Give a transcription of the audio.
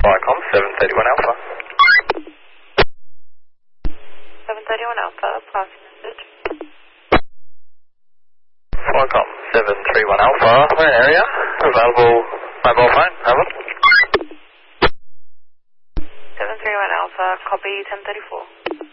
Viacom 731 Alpha. 731 Alpha, pass message. Viacom 731 Alpha, where area? Available mobile phone, over. 731 Alpha, copy 1034.